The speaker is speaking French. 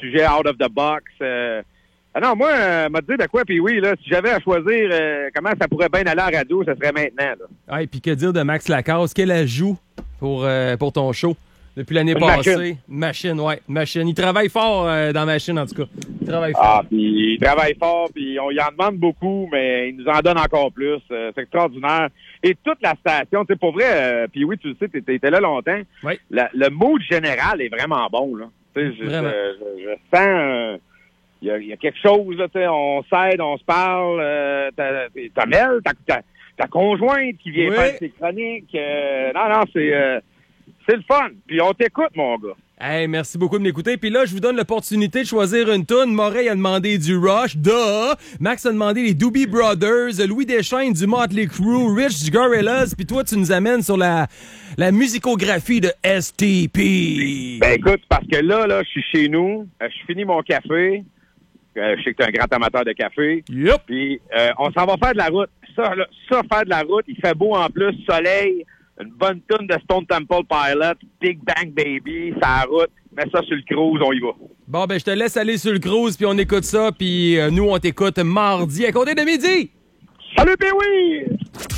sujets out of the box. Ah non, moi, m'a dit de quoi, puis oui, là, si j'avais à choisir comment ça pourrait bien aller à la radio, ça serait maintenant. Là. Ah, et puis que dire de Max Lacasse? Quel ajout pour ton show depuis l'année passée? Machine, ouais, machine. Il travaille fort dans Machine, en tout cas. Il travaille fort. Ah, puis il travaille fort, puis on y en demande beaucoup, mais il nous en donne encore plus. C'est extraordinaire. Et toute la station, tu sais, pour vrai, puis oui, tu le sais, t'étais là longtemps. Oui. Le mood général est vraiment bon, là. Tu sais, je sens... Il y a quelque chose, là, tu sais, on s'aide, on se parle. Ta Mel, ta conjointe qui vient faire ses chroniques. Non, c'est le fun. Puis on t'écoute, mon gars. Hey, merci beaucoup de m'écouter. Puis là, je vous donne l'opportunité de choisir une toune. Moreil a demandé du Rush, Max a demandé les Doobie Brothers, Louis Deschaines du Motley Crue, Rich du Gorillaz. Puis toi, tu nous amènes sur la musicographie de STP. Ben écoute, parce que là, je suis chez nous, je finis mon café. Je sais que tu es un grand amateur de café. Yep. Puis on s'en va faire de la route. Ça, faire de la route, il fait beau en plus, soleil, une bonne toune de Stone Temple Pilots, Big Bang Baby, ça route. Mets ça sur le cruise, on y va. Bon, ben je te laisse aller sur le cruise, puis on écoute ça, puis nous, on t'écoute mardi à compter de midi. Salut, Pee-Wee!